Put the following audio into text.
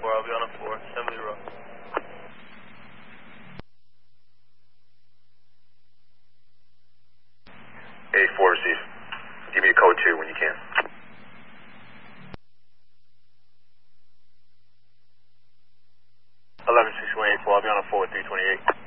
I'll be on a 4. Send me the road. A 4 receive. Give me a code 2 when you can. I'll be on a 4 with 328.